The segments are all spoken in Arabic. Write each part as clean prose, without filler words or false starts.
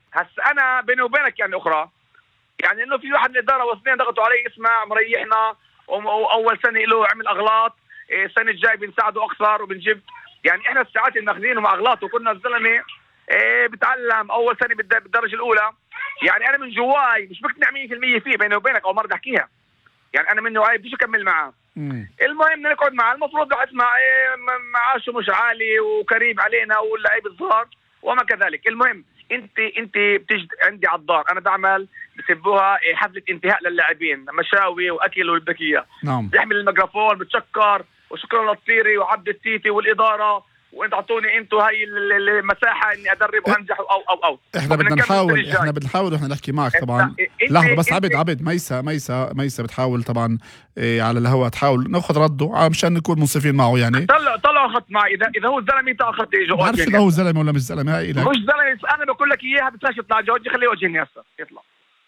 هسه انا بيني وبينك يعني اخرى، يعني انه في واحد من الاداره واثنين ضغطوا علي اسمع مريحنا، واول سنه له عمل اغلاط، السنه الجاي بنساعده اكثر وبنجيب. يعني احنا الساعات اللي ماخذينه مع اغلاطه وكنا الزلمه بتعلم اول سنه بالدرجه الاولى. يعني انا من جواي مش مقتنع 100% فيه بيني وبينك، او مره احكيها. يعني انا منه بديش اكمل معاه. المهم نقعد معاه، المفروض اسمع معاشه مش عالي وكريم علينا واللعيب الظهر وما كذلك. المهم انت بتجد عندي على الدار، انا بعمل بسبوها حفله انتهاء للاعبين، مشاوي واكل والبكيه. نعم. بيحمل الميكروفون بتشكر وشكرا للطيري وعبد التيتي والاداره، وانت اعطوني انتم هاي المساحه اني ادرب وانجح او احنا بدنا نحاول واحنا نحكي معك طبعا. لحظه بس، عبد ميسا بتحاول طبعا على الهواء، تحاول ناخذ رده مشان نكون منصفين معه. يعني طلع خط معي، اذا هو زلمه تاخذ جواب. ما بعرف اذا هو زلمه ولا مش زلمه، هاي لك مش زلمه، انا بقول لك اياها بدهاش يطلع جوجي، خليه يواجهني هسه يطلع.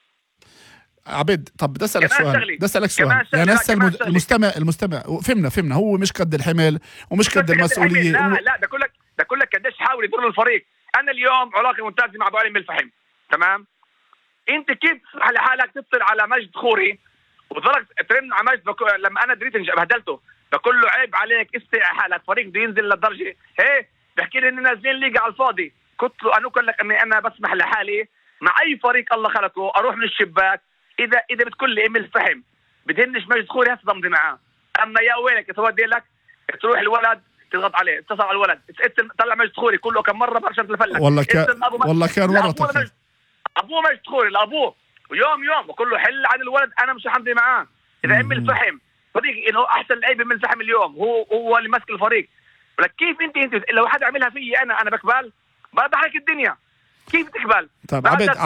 عبد طب بدي اسالك سؤال يعني هسه المستمع فهمنا هو مش قد الحمل ومش قد المسؤوليه. لا ده كل لك قديش حاول يضر الفريق. انا اليوم علاقه ممتازه مع ابو علي من الفحم، تمام. انت كيف تسمح لحالك تتصل على مجد خوري وظلك ترن على مجد لما انا دريت بهدلته، بقول له عيب عليك استعي حالك، فريق بده ينزل للدرجه هي بحكي لي ان نازلين ليجا على الفاضي. قلت له انا اقول لك اني انا بسمح لحالي مع اي فريق الله خلقه اروح من الشباك. اذا بتقول لي امل فهم بدهنش مجد خوري هسه ضمضي معاه. اما يا ويلك تودي لك تروح الولد تضغط عليه، اتصل على الولد طلع مجد خوري كله كم مره برشا تفلت. والله كان ورطك ابوه مجد خوري لابوه، ويوم وكله حل عن الولد. انا مش حمضي معاه. اذا امل فهم فريق انه احسن لعيب من الفحم اليوم هو اللي ماسك الفريق. ولك كيف انت لو حد عملها في انا بقبل بضحك الدنيا. كيف تقبل؟ طب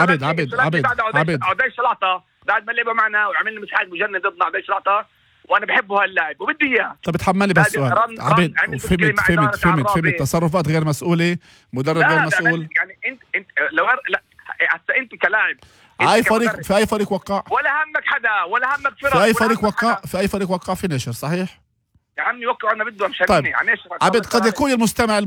عبد عدي شلاطه بعد ما لعبوا معنا وعملنا مسحات مجند ضدنا عدي شلاطه، وانا بحبه هاللاعب وبدي اياه. طب اتحملي بس سؤال عبد، فهمت تصرفات غير مسؤوله، مدرب غير مسؤول. يعني انت لو لا حتى انت كلاعب في اي فريق وقع ولا همك حدا ولا همك فرق في اي فريق وقع في نشر صحيح يا عمي. وقعوا انا بدهم مشان طيب. يعني عبد قد يكون المستمع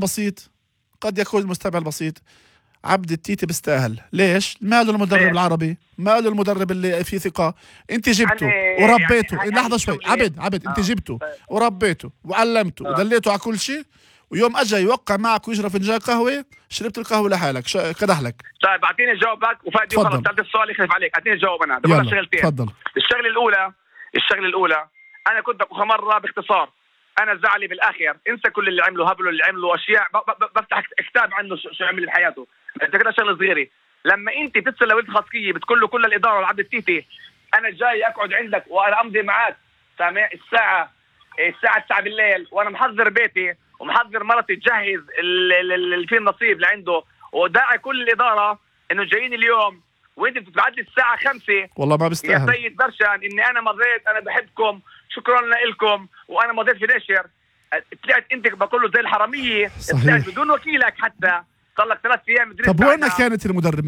البسيط عبد التيتي بيستاهل. ليش؟ ماله المدرب العربي، ماله المدرب اللي فيه ثقة. انت جبته وربيته يعني لحظة شوي عبد انت جبته وربيته وعلمته ودليته على كل شيء، ويوم اجى يوقع معك ويشرب فنجان قهوة شربت القهوة لحالك كدح لك. طيب اعطيني جوابك وفادي وخلص. ثالث السؤال يخلف عليك، اعطيني جواب. انا بدي اقول شغلتين. تفضل. الشغلة الأولى انا كنت اخر مرة باختصار، انا زعلي بالاخر انسى كل اللي عمله، هبلوا اللي عملوا اشياء بفتح كتاب عنه شو عمل بحياته. انت كده شغله صغيره. لما انت تتصل لولد خاصكيه بتقول له كل الاداره والعبد التيتي انا جاي اقعد عندك وانا امضي معاك سامع الساعه 9 بالليل، وانا محضر بيتي ومحضر مرتي تجهز اللي فيه النصيب لعنده، وداعي كل الاداره انه جايين اليوم، وانت بتبعت لي الساعه 5. والله ما بستاهل يا سيد برشان اني انا مضيت، انا بحبكم شكرا لكم، وانا مضيت في نشر. طلعت انت بقول له زي الحراميه، طلعت بدون وكيلك حتى. صار لك 3 ايام. طب وين مكانة المدرب؟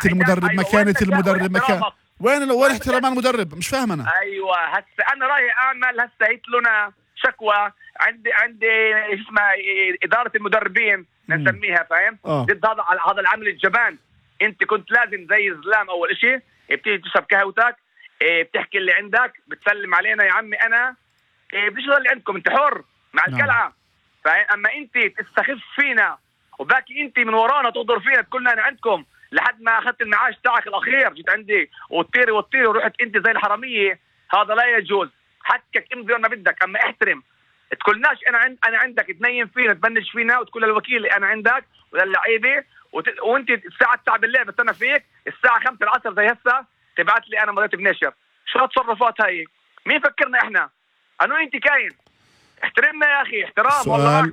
وين احترام المدرب؟ مش فاهم انا. ايوه هسه انا رايح اعمل هسه هيت لنا شكوى عندي اسمها اداره المدربين نسميها، فاهم؟ ضد هذا العمل الجبان. انت كنت لازم زي الزلام اول اشي بتيجي تشرب قهوتك، بتحكي اللي عندك، بتسلم علينا يا عمي انا بديش اللي عندكم، انت حر مع الكلعه. فاهم؟ اما انت تستخف فينا وباكي انت من ورانا تغدر فينا تقول انا عندكم لحد ما اخذت المعاش تاعك الاخير جيت عندي وطيري ورحت انت زي الحراميه. هذا لا يجوز. حكك امضي ما بدك، اما احترم. تقولناش انا عندك تنيم فينا تبنج فينا وتقول للوكيل انا عندك وللعيبه وانت الساعه 9 بالليل بستنى فيك، الساعه 5 العصر زي هسه تبعت لي انا مضيت بنشر. شو هالتصرفات هاي؟ مين فكرنا احنا؟ انو انت كاين؟ احترمنا يا اخي، احترام.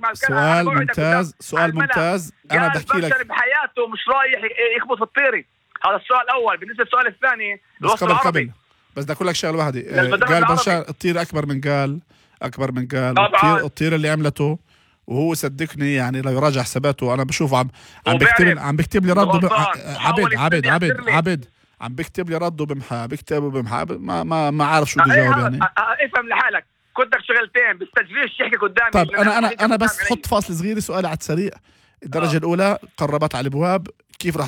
سؤال ممتاز. انا بدي احكي لك بحياته مش رايح يخبط في الطيري. هذا السؤال الاول. بالنسبه للسؤال الثاني الوسط العربي، بس بدي اقول لك شغله واحده. قال برشا الطير اكبر من قال الطير اللي عملته، وهو صدقني يعني لو يراجع حساباته انا بشوفه عم بكتب لي رده عبد عم بكتب لي رده بمحا ما عارف شو بدي جاوب. يعني افهم لحالك، كنتك شغلتين بالتجريش تحكي قدامي. طب انا بس حط فاصل صغير. سؤال على السريع. الدرجه الاولى قربت على الابواب، كيف راح